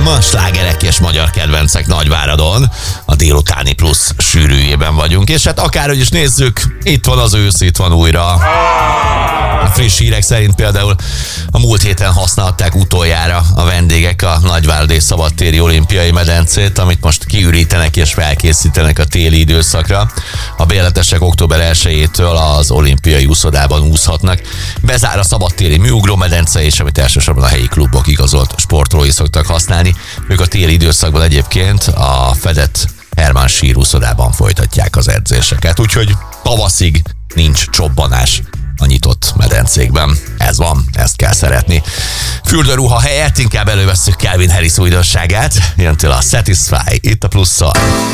slágerek és magyar kedvencek Nagyváradon. A délutáni plusz sűrűjében vagyunk, és hát akárhogy is nézzük, itt van az ősz, itt van újra. A friss hírek szerint például a múlt héten használták utoljára a vendégek a Nagyváradi Szabadtéri Olimpiai Medencét, amit most kiürítenek és felkészítenek a téli időszakra. A bérletesek október 1-től az olimpiai úszodában úszhatnak. Bezár a szabadtéri műugrómedence, és amit elsősorban a helyi klubok igazolt sportolói szoktak használni. Ők a téli időszakban egyébként a fedett Hermann sírúszodában folytatják az edzéseket, úgyhogy tavaszig nincs csobbanás a nyitott medencékben. Ez van, ezt kell szeretni. Fürdőruha helyett inkább elővesszük Calvin Harris újdonságát. Jön tőle a Satisfy, itt a Plusszal.